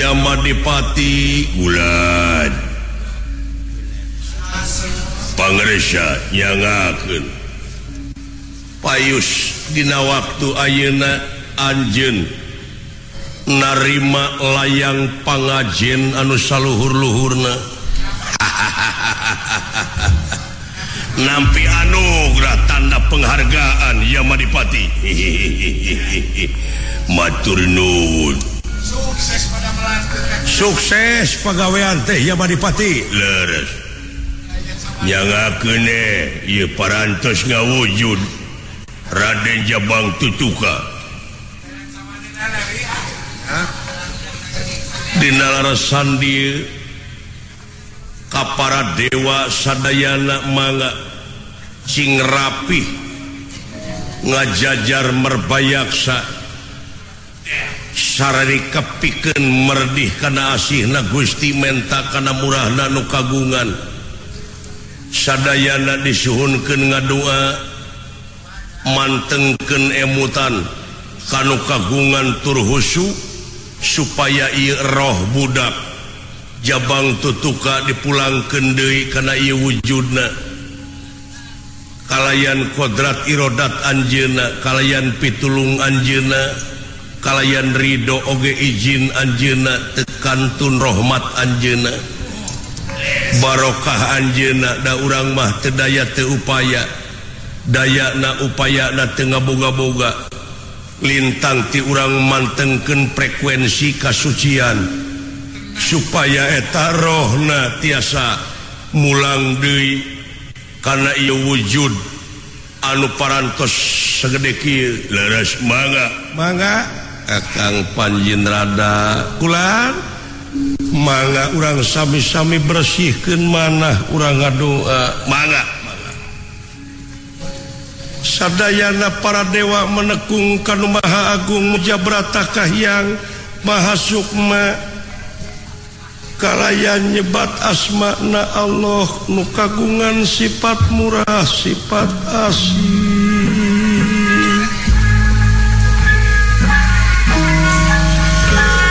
Yamadipati Bulan Pangresa nyangakeun payus dina waktu ayeuna anjeun narima layang pangajen anu saluhur-luhurna nampi anugerah tanda penghargaan Yamadipati matur nuwun sukses pagawean teh Yamadipati leres nyangakeun ieu parantos ngawujud Raden Jabang Tutuka dina larasan dieu ka para dewa sadayana mangga cing rapih ngajajar merbayaksa sarari kepikeun merdih kana asihna Gusti menta kana murahna nu kagungan sadayana disuhunkeun ngadoa mantengkeun emutan kanu kagungan tur husu supaya ieu roh budak Jabang Tutuka dipulangkeun deui kana ieu wujudna kalayan kodrat irodat anjeunna kalayan pitulung anjeunna kalayan ridho oge izin anjeunna tekantun rahmat anjeunna barokah anjeunna da urang mah teu daya teu upaya dayana upayana teu ngaboga-boga lintang ti urang mantengkeun frekuensi kasucian supaya eta rohna tiasa mulang deui kana ieu wujud anu parantos sagede kieu leres mangga Akang Panjin rada kulan mangga urang sami-sami bersihkeun manah urang ngadoa mangga sadayana para dewa menekung kanu maha agung mujabrata kahyang maha sukma kalayan nyebat asmana Allah nu kagungan sifat murah sifat asih